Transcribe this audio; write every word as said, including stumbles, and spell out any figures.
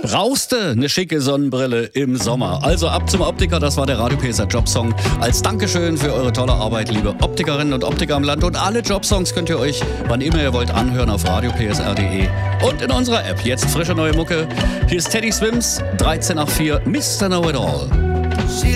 Brauchst du eine schicke Sonnenbrille im Sommer? Also ab zum Optiker, das war der Radio P S R Jobsong. Als Dankeschön für eure tolle Arbeit, liebe Optikerinnen und Optiker im Land. Und alle Jobsongs könnt ihr euch, wann immer ihr wollt, anhören auf radio p s r punkt d e und in unserer App. Jetzt frische neue Mucke. Hier ist Teddy Swims, dreizehn nach vier, Mister Know It All.